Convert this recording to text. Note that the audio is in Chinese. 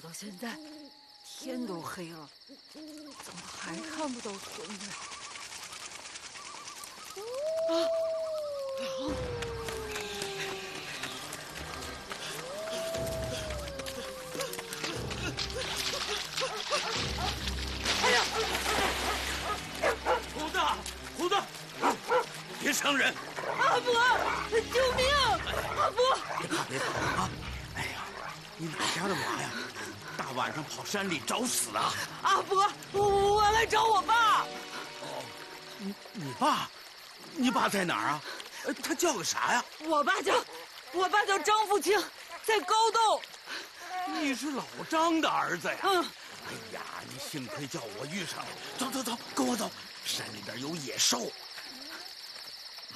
到现在，天都黑了，怎么还看不到屯呢？哎呀！ 虎子，别伤人！ 阿伯，救命！阿伯， 别怕啊！哎呀，你哪家的娃呀？大晚上跑山里找死啊！ 阿伯，我来找我爸。 哦，你爸？你爸在哪儿啊？他叫个啥呀？ 我爸叫张富清，在高洞。 你是老张的儿子呀？ 嗯。 哎呀，你幸亏叫我遇上了。走，跟我走。山里边有野兽，